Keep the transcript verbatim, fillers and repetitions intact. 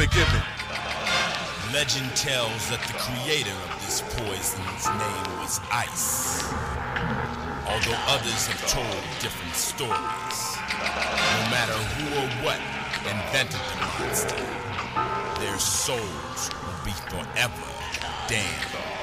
Forgive me. Legend tells that the creator of this poison's name was Ice. Although others have told different stories. No matter who or what invented the monster, their souls will be forever damned.